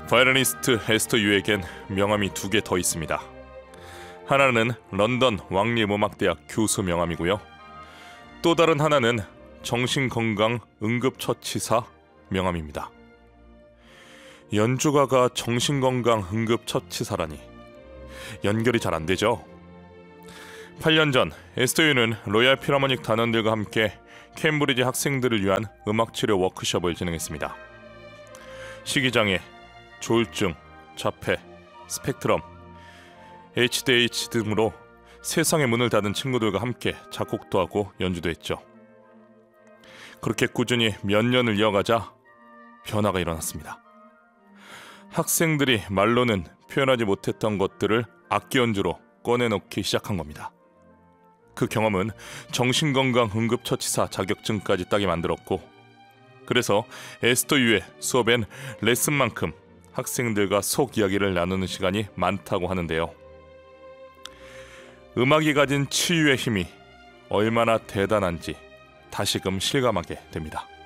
바이올리니스트 에스터 유에겐 명함이 2개 더 있습니다. 하나는 런던 왕립음악대학 교수 명함이고요. 또 다른 하나는 정신건강 응급처치사 명함입니다. 연주가가 정신건강 응급처치사라니 연결이 잘 안되죠. 8년 전 에스터 유는 로얄 필하모닉 단원들과 함께 케임브리지 학생들을 위한 음악치료 워크숍을 진행했습니다. 식이장애, 조울증, 자폐, 스펙트럼, HDH 등으로 세상의 문을 닫은 친구들과 함께 작곡도 하고 연주도 했죠. 그렇게 꾸준히 몇 년을 이어가자 변화가 일어났습니다. 학생들이 말로는 표현하지 못했던 것들을 악기 연주로 꺼내놓기 시작한 겁니다. 그 경험은 정신건강 응급처치사 자격증까지 따게 만들었고, 그래서 에스터 유의 수업엔 레슨만큼 학생들과 속 이야기를 나누는 시간이 많다고 하는데요. 음악이 가진 치유의 힘이 얼마나 대단한지 다시금 실감하게 됩니다.